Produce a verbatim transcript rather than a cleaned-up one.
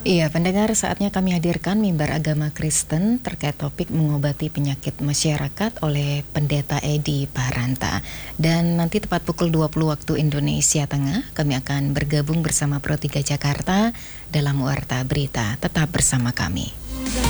Iya, pendengar, saatnya kami hadirkan mimbar agama Kristen terkait topik mengobati penyakit masyarakat oleh Pendeta Edi Paranta. Dan nanti tepat pukul dua puluh waktu Indonesia Tengah, kami akan bergabung bersama Pro tiga Jakarta dalam Warta Berita. Tetap bersama kami.